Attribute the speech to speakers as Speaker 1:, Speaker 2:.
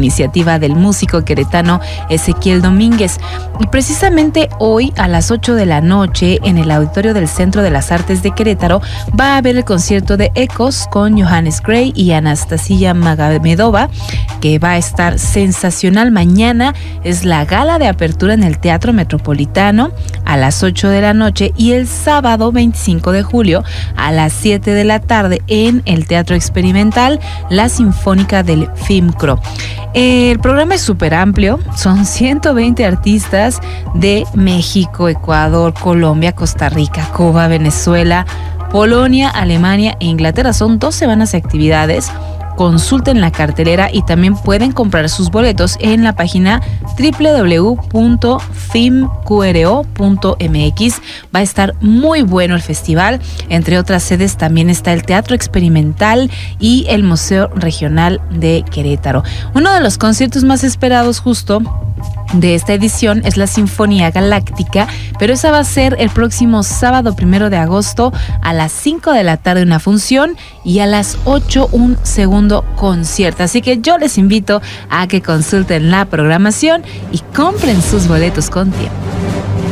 Speaker 1: iniciativa del músico queretano Ezequiel Domínguez. Y precisamente hoy a las 8 de la noche en el auditorio del Centro de las Artes de Querétaro va a haber el concierto de Ecos con Johannes Gray y Anastasia Magomedova, que va a estar sensacional. Mañana es la gala de apertura en el Teatro Metropolitano a las 8 de la noche y el sábado 25 de julio a las 7 de la tarde en el Teatro Experimental La Sinfónica del FIMCRO. El programa es súper amplio, son 120 artistas de México, Ecuador, Colombia, Costa Rica, Cuba, Venezuela, Polonia, Alemania e Inglaterra. Son 2 semanas de actividades. Consulten la cartelera y también pueden comprar sus boletos en la página www.fimqro.mx. Va a estar muy bueno el festival. Entre otras sedes también está el Teatro Experimental y el Museo Regional de Querétaro. Uno de los conciertos más esperados justo de esta edición es la Sinfonía Galáctica, pero esa va a ser el próximo sábado 1 de agosto a las 5 de la tarde una función y a las 8 un segundo concierto. Así que yo les invito a que consulten la programación y compren sus boletos con tiempo.